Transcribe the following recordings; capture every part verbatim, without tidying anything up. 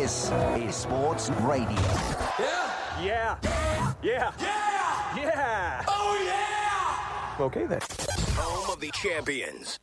This is Sports Radio. Yeah. Yeah. Yeah. Yeah. Yeah. Oh, yeah. Okay, then. Home of the champions.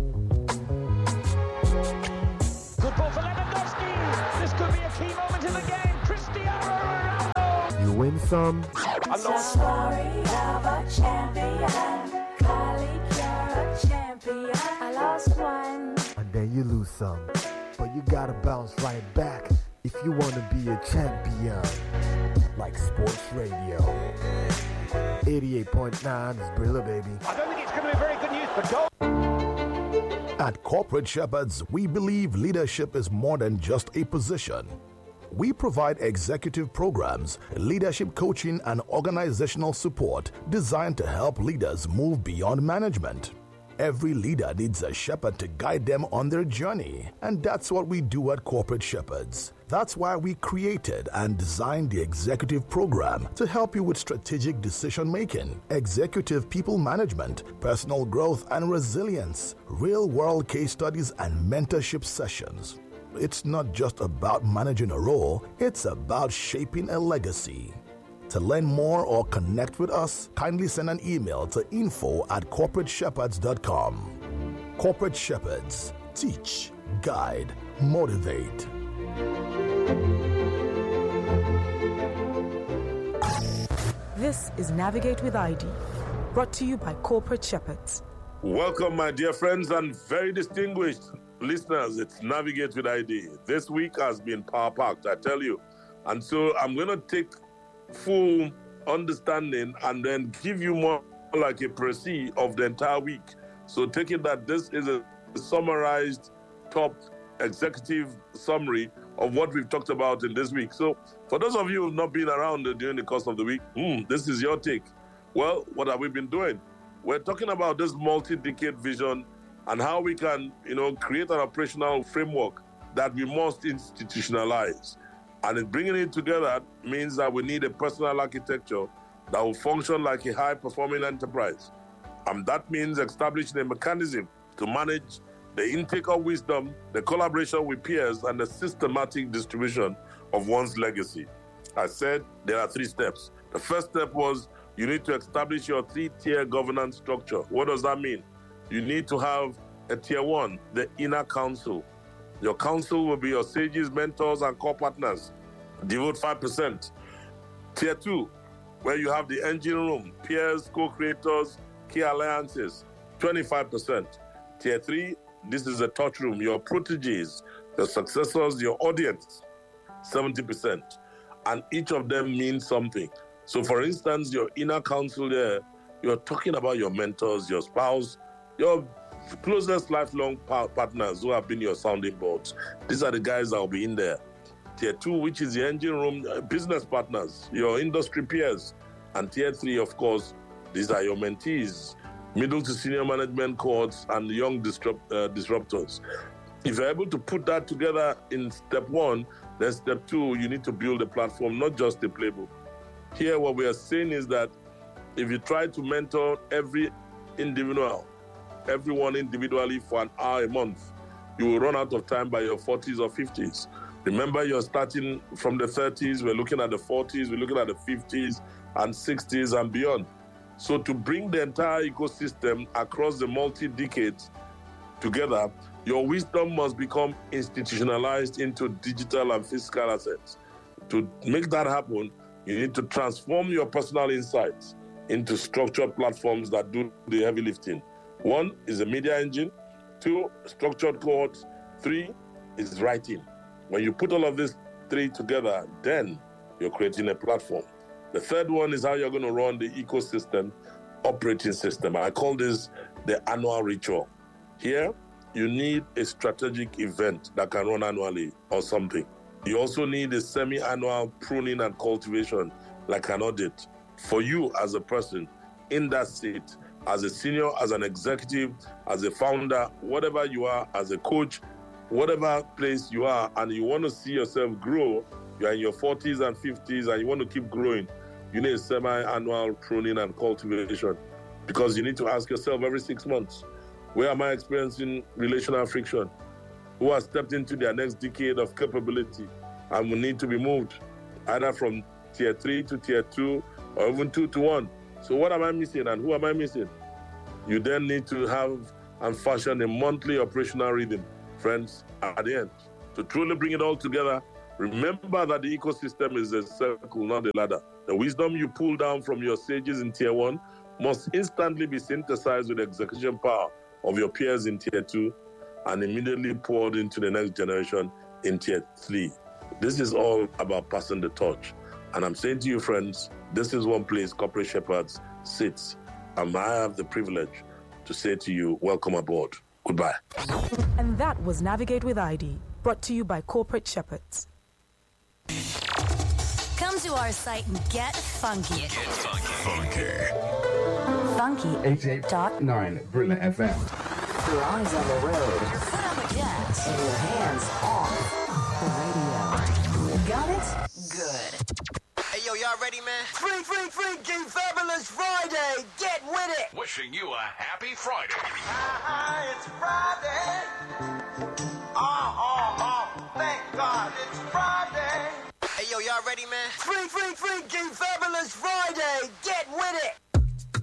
Good ball for Lewandowski. This could be a key moment in the game. Cristiano Ronaldo. You win some. I know a story of a champion. Colleague, you're a champion. I lost one. And then you lose some. But you gotta bounce right back if you wanna be a champion. Like Sports Radio. eighty-eight point nine is Brilla, baby. I don't think it's going to be very good news for Gold. At Corporate Shepherds, we believe leadership is more than just a position. We provide executive programs, leadership coaching, and organizational support designed to help leaders move beyond management. Every leader needs a shepherd to guide them on their journey, and that's what we do at Corporate Shepherds. That's why we created and designed the executive program to help you with strategic decision-making, executive people management, personal growth and resilience, real-world case studies, and mentorship sessions. It's not just about managing a role, it's about shaping a legacy. To learn more or connect with us, kindly send an email to info at corporate shepherds dot com. Corporate Shepherds. Teach, guide, motivate. This is Navigate with I D, brought to you by Corporate Shepherds. Welcome, my dear friends and very distinguished listeners. It's Navigate with I D. This week has been power-packed, I tell you. And so I'm going to take full understanding and then give you more like a précis of the entire week. So taking that this is a summarized top executive summary of what we've talked about in this week. So for those of you who have not been around during the course of the week, hmm, this is your take. Well, what have we been doing? We're talking about this multi-decade vision and how we can, you know, create an operational framework that we must institutionalize. And in bringing it together means that we need a personal architecture that will function like a high-performing enterprise. And that means establishing a mechanism to manage the intake of wisdom, the collaboration with peers, and the systematic distribution of one's legacy. I said there are three steps. The first step was you need to establish your three-tier governance structure. What does that mean? You need to have a tier one, the inner council. Your council will be your sages, mentors, and core partners. Devote five percent. Tier two, where you have the engine room, peers, co-creators, key alliances, twenty-five percent. Tier three, this is the touch room, your proteges, your successors, your audience, seventy percent. And each of them means something. So for instance, your inner council there, you're talking about your mentors, your spouse, your closest lifelong partners who have been your sounding boards. These are the guys that will be in there. Tier two, which is the engine room, uh, business partners, your industry peers. And tier three, of course, these are your mentees, middle to senior management cohorts, and young disrupt, uh, disruptors. If you're able to put that together in step one, then step two, you need to build a platform, not just a playbook. Here, what we are saying is that if you try to mentor every individual, everyone individually for an hour a month, you will run out of time by your forties or fifties. Remember, you're starting from the thirties, we're looking at the forties, we're looking at the fifties and sixties and beyond. So to bring the entire ecosystem across the multi-decades together, your wisdom must become institutionalized into digital and physical assets. To make that happen, you need to transform your personal insights into structured platforms that do the heavy lifting. One is a media engine. Two, structured cohorts. Three is writing. When you put all of these three together, then you're creating a platform. The third one is how you're going to run the ecosystem operating system. I call this the annual ritual. Here, you need a strategic event that can run annually or something. You also need a semi-annual pruning and cultivation, like an audit. For you as a person in that seat, as a senior, as an executive, as a founder, whatever you are, as a coach, whatever place you are, and you want to see yourself grow, you're in your forties and fifties and you want to keep growing, you need a semi-annual pruning and cultivation, because you need to ask yourself every six months, where am I experiencing relational friction? Who has stepped into their next decade of capability? and will need to be moved, either from tier three to tier two or even two to one. So what am I missing and who am I missing? You then need to have and fashion a monthly operational rhythm, friends, at the end. To truly bring it all together, remember that the ecosystem is a circle, not a ladder. The wisdom you pull down from your sages in tier one must instantly be synthesized with the execution power of your peers in tier two and immediately poured into the next generation in tier three. This is all about passing the torch. And I'm saying to you, friends, this is one place Corporate Shepherds sits. And I have the privilege to say to you, welcome aboard. Goodbye. And that was Navigate with I D, brought to you by Corporate Shepherds. Come to our site and get funky. Get funky. Funky. Funky. eighty-eight point nine Brilla F M. Your eyes on the road. Put on the gas. And your hands off the radio. Got it? Good. Hey, yo, y'all ready, man? Free, free, free, King Fabulous Friday. Get with it. Wishing you a happy Friday. Uh-huh, it's Friday. Oh, oh, oh, thank God it's Friday. Hey, yo, y'all ready, man? Free, free, free, King Fabulous Friday. Get with it.